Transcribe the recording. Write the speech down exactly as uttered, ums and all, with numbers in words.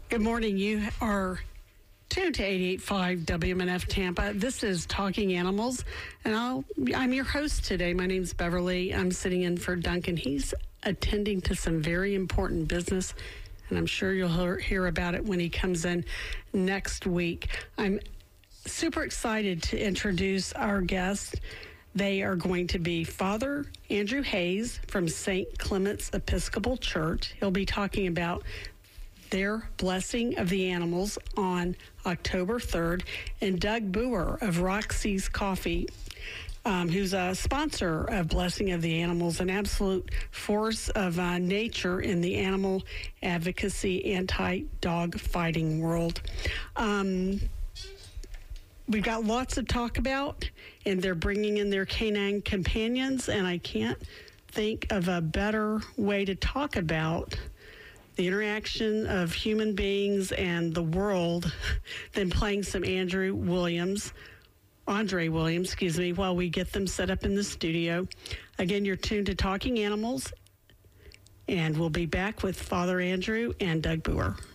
Good morning. You are tuned to eighty-eight point five W M N F Tampa. This is Talking Animals, and I'll, I'm your host today. My name's Beverly. I'm sitting in for Duncan. He's attending to some very important business, and I'm sure you'll hear, hear about it when he comes in next week. I'm super excited to introduce our guest. They are going to be Father Andrew Hayes from Saint Clement's Episcopal Church. He'll be talking about their blessing of the animals on October third, and Doug Boer of Roxy's Coffee, um, who's a sponsor of Blessing of the Animals, an absolute force of uh, nature in the animal advocacy, anti-dog fighting world. Um, we've got lots to talk about, and they're bringing in their canine companions, and I can't think of a better way to talk about the interaction of human beings and the world than playing some Andrew Williams, Andre Williams, excuse me, while we get them set up in the studio. Again, you're tuned to Talking Animals, and we'll be back with Father Andrew and Doug Boer.